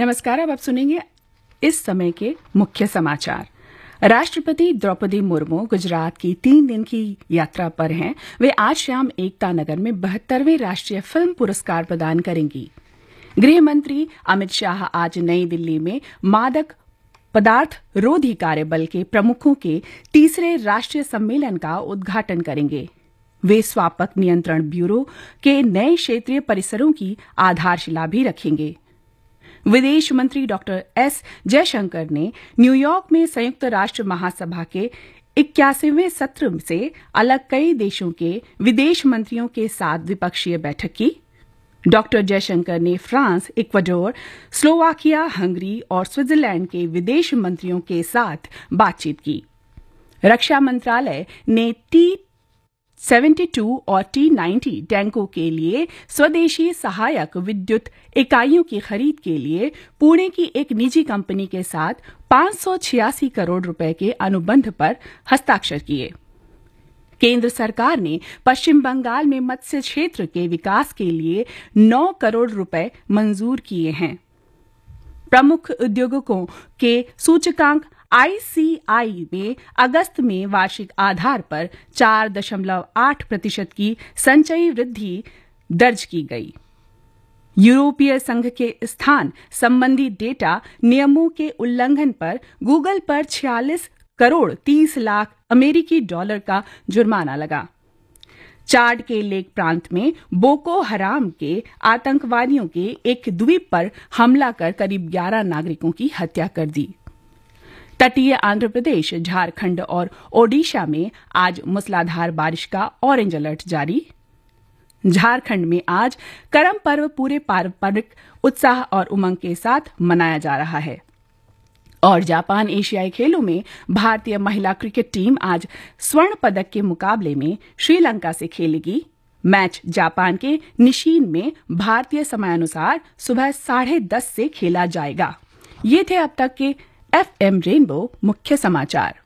नमस्कार। अब आप सुनेंगे इस समय के मुख्य समाचार। राष्ट्रपति द्रौपदी मुर्मू गुजरात की 3 दिन की यात्रा पर हैं। वे आज शाम एकता नगर में 72वें राष्ट्रीय फिल्म पुरस्कार प्रदान करेंगी। गृह मंत्री अमित शाह आज नई दिल्ली में मादक पदार्थ रोधी कार्यबल के प्रमुखों के तीसरे राष्ट्रीय सम्मेलन का उद्घाटन करेंगे। वे स्वापक नियंत्रण ब्यूरो के नए क्षेत्रीय परिसरों की आधारशिला भी रखेंगे। विदेश मंत्री डॉक्टर एस जयशंकर ने न्यूयॉर्क में संयुक्त राष्ट्र महासभा के 81वें सत्र से अलग कई देशों के विदेश मंत्रियों के साथ द्विपक्षीय बैठक की। डॉक्टर जयशंकर ने फ्रांस, इक्वाडोर, स्लोवाकिया, हंगरी और स्विट्जरलैंड के विदेश मंत्रियों के साथ बातचीत की। रक्षा मंत्रालय ने T-72 और T-90 टैंकों के लिए स्वदेशी सहायक विद्युत इकाइयों की खरीद के लिए पुणे की एक निजी कंपनी के साथ 586 करोड़ रुपए के अनुबंध पर हस्ताक्षर किए। केंद्र सरकार ने पश्चिम बंगाल में मत्स्य क्षेत्र के विकास के लिए 9 करोड़ रुपए मंजूर किए हैं। प्रमुख उद्योगों के सूचकांक ICI में अगस्त में वार्षिक आधार पर 4.8% की संचयी वृद्धि दर्ज की गई। यूरोपीय संघ के स्थान संबंधी डेटा नियमों के उल्लंघन पर गूगल पर 46 करोड़ 30 लाख अमेरिकी डॉलर का जुर्माना लगा। चाड के लेक प्रांत में बोको हराम के आतंकवादियों के एक द्वीप पर हमला कर करीब 11 नागरिकों की हत्या कर दी। तटीय आंध्र प्रदेश, झारखंड और ओडिशा में आज मूसलाधार बारिश का ऑरेंज अलर्ट जारी। झारखंड में आज करम पर्व पूरे पारंपरिक उत्साह और उमंग के साथ मनाया जा रहा है। और जापान एशियाई खेलों में भारतीय महिला क्रिकेट टीम आज स्वर्ण पदक के मुकाबले में श्रीलंका से खेलेगी। मैच जापान के निशीन में भारतीय समयानुसार सुबह 10:30 से खेला जाएगा। ये थे अब तक के FM रेनबो मुख्य समाचार।